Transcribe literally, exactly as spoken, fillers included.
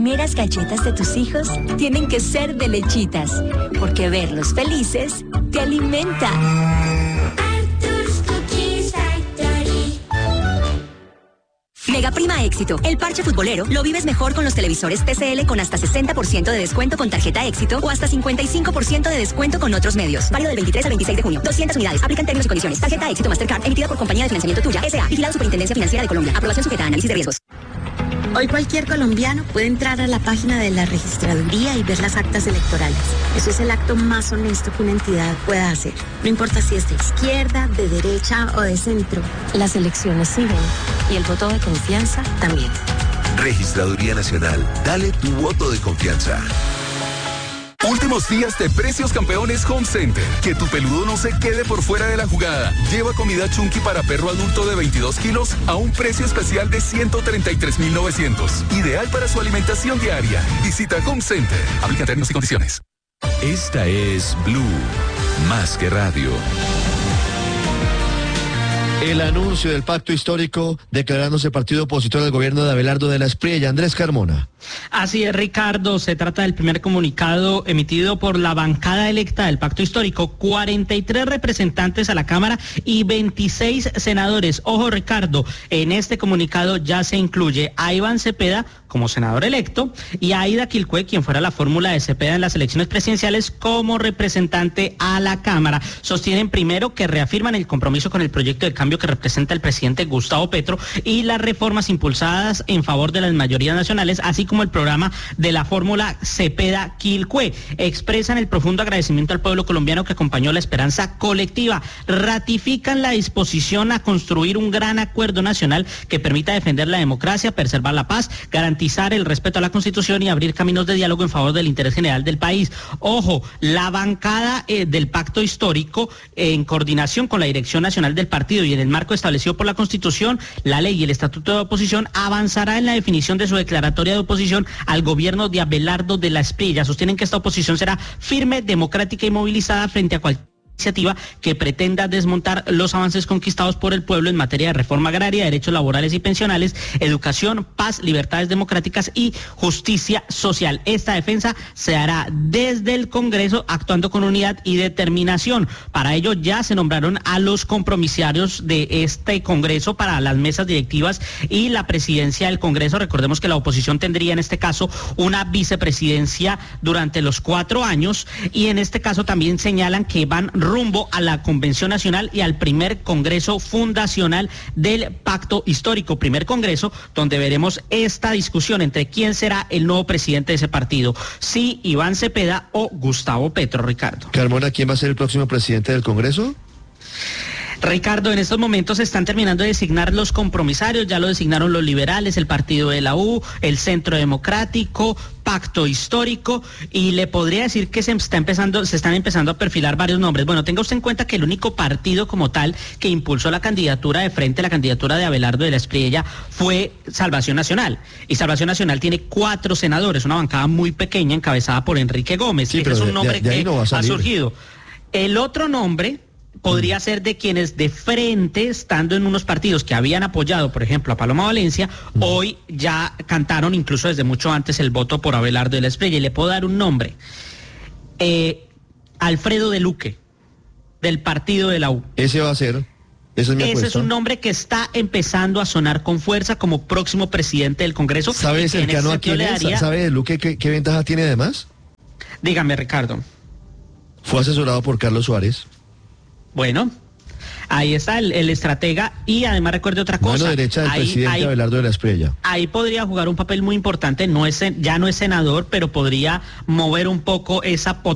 primeras galletas de tus hijos tienen que ser de Lechitas, porque verlos felices te alimenta. Mega Prima Éxito. El parche futbolero lo vives mejor con los televisores T C L con hasta sesenta por ciento de descuento con tarjeta Éxito o hasta cincuenta y cinco por ciento de descuento con otros medios. Válido del veintitrés al veintiséis de junio. doscientas unidades. Aplican términos y condiciones. Tarjeta Éxito Mastercard emitida por Compañía de Financiamiento Tuya S A. Vigilado Superintendencia Financiera de Colombia. Aprobación sujeta a análisis de riesgos. Hoy cualquier colombiano puede entrar a la página de la registraduría y ver las actas electorales. Eso es el acto más honesto que una entidad pueda hacer. No importa si es de izquierda, de derecha o de centro. Las elecciones siguen y el voto de confianza también. Registraduría Nacional. Dale tu voto de confianza. Últimos días de Precios Campeones Home Center. Que tu peludo no se quede por fuera de la jugada. Lleva comida Chunky para perro adulto de veintidós kilos a un precio especial de ciento treinta y tres mil novecientos. Ideal para su alimentación diaria. Visita Home Center. Aplica términos y condiciones. Esta es Blue, más que radio. El anuncio del pacto histórico declarándose partido opositor al gobierno de Abelardo de la Espriella. Andrés Carmona. Así es, Ricardo, se trata del primer comunicado emitido por la bancada electa del pacto histórico, cuarenta y tres representantes a la Cámara y veintiséis senadores. Ojo, Ricardo, en este comunicado ya se incluye a Iván Cepeda como senador electo y a Aida Quilcue, quien fuera la fórmula de Cepeda en las elecciones presidenciales, como representante a la Cámara. Sostienen primero que reafirman el compromiso con el proyecto de cambio que representa el presidente Gustavo Petro y las reformas impulsadas en favor de las mayorías nacionales, así como el programa de la fórmula Cepeda-Quilcue. Expresan el profundo agradecimiento al pueblo colombiano que acompañó la esperanza colectiva. Ratifican la disposición a construir un gran acuerdo nacional que permita defender la democracia, preservar la paz, garantizar el respeto a la Constitución y abrir caminos de diálogo en favor del interés general del país. Ojo, la bancada eh, del pacto histórico, eh, en coordinación con la dirección nacional del partido y en el marco establecido por la Constitución, la ley y el estatuto de oposición, avanzará en la definición de su declaratoria de oposición al gobierno de Abelardo de la Espriella. Sostienen que esta oposición será firme, democrática y movilizada frente a cualquier iniciativa que pretenda desmontar los avances conquistados por el pueblo en materia de reforma agraria, derechos laborales y pensionales, educación, paz, libertades democráticas y justicia social. Esta defensa se hará desde el Congreso, actuando con unidad y determinación. Para ello ya se nombraron a los compromisarios de este Congreso para las mesas directivas y la presidencia del Congreso. Recordemos que la oposición tendría en este caso una vicepresidencia durante los cuatro años y en este caso también señalan que van rumbo a la Convención Nacional y al primer Congreso Fundacional del Pacto Histórico, primer Congreso donde veremos esta discusión entre quién será el nuevo presidente de ese partido, si Iván Cepeda o Gustavo Petro, Ricardo. Carmona, ¿quién va a ser el próximo presidente del Congreso? Ricardo, en estos momentos se están terminando de designar los compromisarios, ya lo designaron los liberales, el partido de la U, el Centro Democrático, Pacto Histórico, y le podría decir que se está empezando, se están empezando a perfilar varios nombres. Bueno, tenga usted en cuenta que el único partido como tal que impulsó la candidatura de frente, la candidatura de Abelardo de la Espriella, fue Salvación Nacional. Y Salvación Nacional tiene cuatro senadores, una bancada muy pequeña encabezada por Enrique Gómez, sí, que es un de, nombre de, de que no ha surgido. El otro nombre podría ser de quienes de frente, estando en unos partidos que habían apoyado, por ejemplo, a Paloma Valencia, mm. hoy ya cantaron incluso desde mucho antes el voto por Abelardo de la Espriella. Y le puedo dar un nombre. Eh, Alfredo de Luque, del partido de la U. Ese va a ser. Ese, es, Ese es un nombre que está empezando a sonar con fuerza como próximo presidente del Congreso. ¿Sabe cercano a quién es? Daría... ¿Sabe de Luque qué, qué ventaja tiene además? Dígame, Ricardo. Fue asesorado por Carlos Suárez. Bueno, ahí está el, el estratega y además recuerde otra cosa. Mano derecha del ahí, presidente ahí, Abelardo de la Espriella. Ahí podría jugar un papel muy importante, no es, ya no es senador, pero podría mover un poco esa potencia